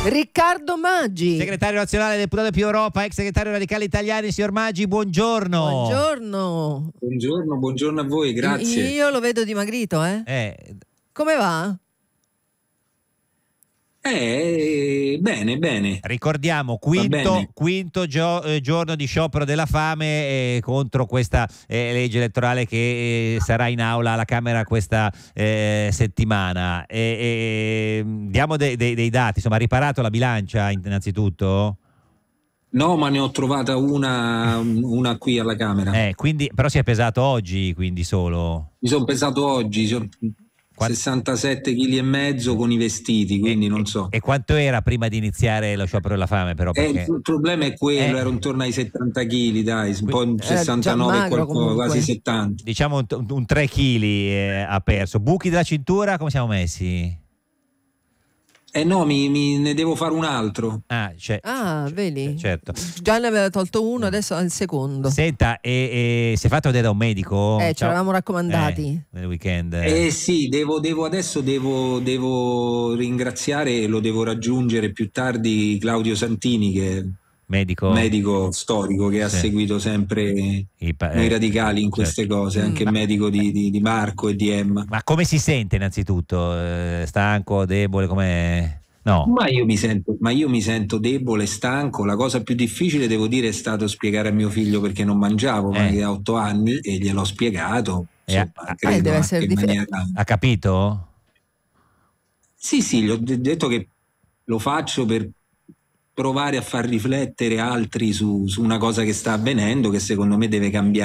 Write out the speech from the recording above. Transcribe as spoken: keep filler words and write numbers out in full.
Riccardo Maggi, segretario nazionale del Deputato più Europa, ex segretario radicale italiani. Signor Maggi, buongiorno. Buongiorno. Buongiorno, buongiorno a voi, grazie. Io lo vedo dimagrito, eh? Eh, Come va? Eh, bene, bene. Ricordiamo, quinto, quinto gio- eh, giorno di sciopero della fame eh, contro questa eh, legge elettorale che eh, sarà in aula alla Camera questa eh, settimana. E, e, diamo de- de- dei dati, insomma, ha riparato la bilancia innanzitutto? No, ma ne ho trovata una, una qui alla Camera. Eh, quindi, però si è pesato oggi, quindi solo? Mi sono pesato oggi, sono sessantasette chili e mezzo con i vestiti, quindi e, non so. E quanto era prima di iniziare lo sciopero della fame, però? Perché... Eh, il problema è quello, eh, ero intorno ai settanta chili, dai, un po' Era sessantanove, già magro, qualcosa, quasi settanta. Diciamo un, un tre chili eh, ha perso. Buchi della cintura, come siamo messi? Eh no, mi, mi ne devo fare un altro. Ah, cioè, Ah, vedi? certo. Già ne aveva tolto uno, adesso è il secondo. Senta, e, e si è fatto vedere da un medico? Eh, ci eravamo raccomandati. Eh, nel weekend. Eh sì, devo, devo adesso devo, devo ringraziare e lo devo raggiungere più tardi Claudio Santini, che è medico, medico storico che sì. ha seguito sempre pa- noi eh, radicali in queste certo. cose, anche mm. medico di, di, di Marco e di Emma. Ma come si sente innanzitutto? Eh, stanco, debole, come... No. Ma io, mi sento, ma io mi sento debole, stanco. La cosa più difficile, devo dire, è stato spiegare a mio figlio perché non mangiavo, eh. ma che ha otto anni, e gliel'ho spiegato. Insomma, ha, credo eh, deve anche essere in dif- maniera... ha capito? Sì, sì, gli ho d- detto che lo faccio per provare a far riflettere altri su, su una cosa che sta avvenendo, che secondo me deve cambiare.